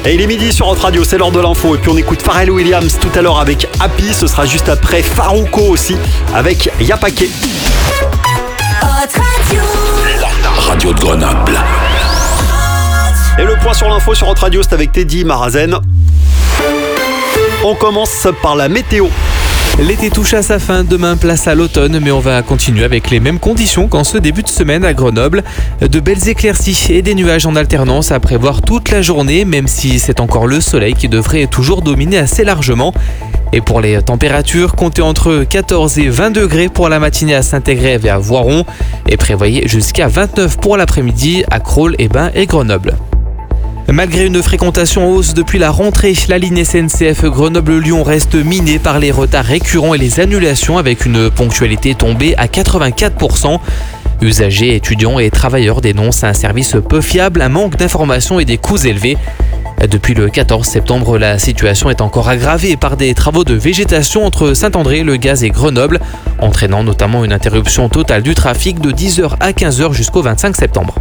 Et il est midi sur Hot Radio, c'est l'heure de l'info. Et puis on écoute Pharrell Williams tout à l'heure avec Happy. Ce sera juste après Farouko aussi avec Yapake. La radio de Grenoble. Et le point sur l'info sur Hot Radio, c'est avec Teddy Marazen. On commence par la météo. L'été touche à sa fin, demain place à l'automne, mais on va continuer avec les mêmes conditions qu'en ce début de semaine à Grenoble. De belles éclaircies et des nuages en alternance à prévoir toute la journée, même si c'est encore le soleil qui devrait toujours dominer assez largement. Et pour les températures, comptez entre 14 et 20 degrés pour la matinée à Saint-Égrève et à Voiron, et prévoyez jusqu'à 29 pour l'après-midi à Crolles, Bains et Grenoble. Malgré une fréquentation en hausse depuis la rentrée, la ligne SNCF Grenoble-Lyon reste minée par les retards récurrents et les annulations avec une ponctualité tombée à 84%. Usagers, étudiants et travailleurs dénoncent un service peu fiable, un manque d'informations et des coûts élevés. Depuis le 14 septembre, la situation est encore aggravée par des travaux de végétation entre Saint-André, Le Gaz et Grenoble, entraînant notamment une interruption totale du trafic de 10h à 15h jusqu'au 25 septembre.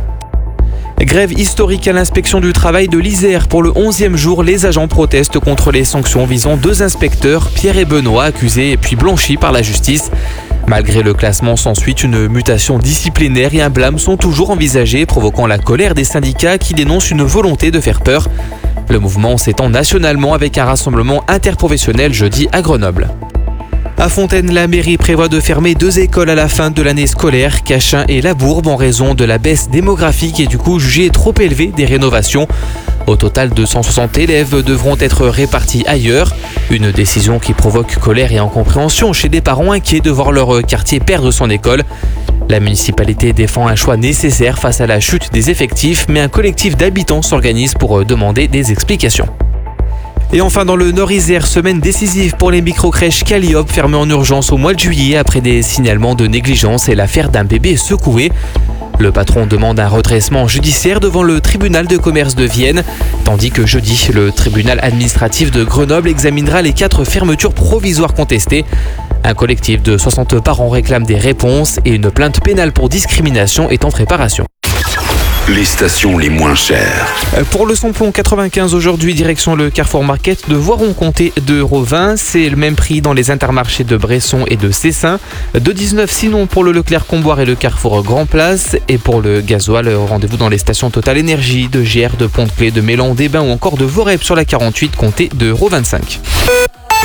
Grève historique à l'inspection du travail de l'Isère. Pour le 11e jour, les agents protestent contre les sanctions visant 2 inspecteurs, Pierre et Benoît, accusés et puis blanchis par la justice. Malgré le classement, s'ensuit une mutation disciplinaire et un blâme sont toujours envisagés, provoquant la colère des syndicats qui dénoncent une volonté de faire peur. Le mouvement s'étend nationalement avec un rassemblement interprofessionnel jeudi à Grenoble. À Fontaine, la mairie prévoit de fermer 2 écoles à la fin de l'année scolaire, Cachin et Labourbe, en raison de la baisse démographique et du coût jugé trop élevé des rénovations. Au total, 260 élèves devront être répartis ailleurs. Une décision qui provoque colère et incompréhension chez des parents inquiets de voir leur quartier perdre son école. La municipalité défend un choix nécessaire face à la chute des effectifs, mais un collectif d'habitants s'organise pour demander des explications. Et enfin dans le Nord-Isère, semaine décisive pour les micro-crèches Calliope fermées en urgence au mois de juillet après des signalements de négligence et l'affaire d'un bébé secoué. Le patron demande un redressement judiciaire devant le tribunal de commerce de Vienne, tandis que jeudi, le tribunal administratif de Grenoble examinera les 4 fermetures provisoires contestées. Un collectif de 60 parents réclame des réponses et une plainte pénale pour discrimination est en préparation. Les stations les moins chères. Pour le samplon 95 aujourd'hui, direction le Carrefour Market de Voiron, comptez 2,20 €. C'est le même prix dans les intermarchés de Bresson et de Cessin. 2,19 € sinon pour le Leclerc Comboire et le Carrefour Grand Place. Et pour le gasoil, rendez-vous dans les stations Total Énergie de Giers, de Pont-de-Clé, de Mélan, des Bains ou encore de Vorep sur la 48, comptez 2,25 €.